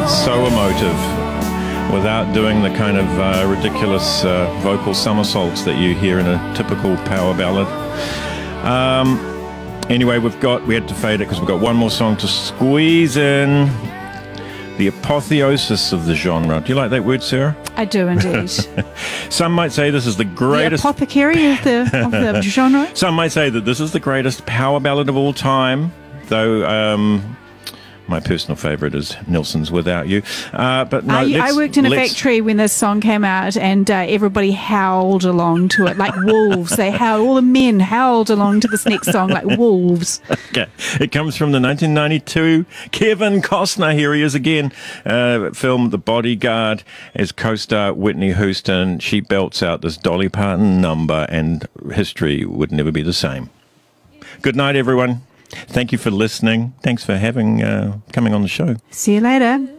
so emotive without doing the kind of ridiculous vocal somersaults that you hear in a typical power ballad. Anyway, we had to fade it because we've got one more song to squeeze in. The apotheosis of the genre. Do you like that word, Sarah? I do indeed. Some might say this is the greatest... The apothecary of the genre? Some might say that this is the greatest power ballad of all time, though my personal favourite is Nelson's Without You. But no, I worked in a factory when this song came out, and everybody howled along to it like wolves. All the men howled along to this next song like wolves. Okay. It comes from the 1992 Kevin Costner, here he is again, film The Bodyguard, as co-star Whitney Houston. She belts out this Dolly Parton number, and history would never be the same. Good night, everyone. Thank you for listening. Thanks for coming on the show. See you later.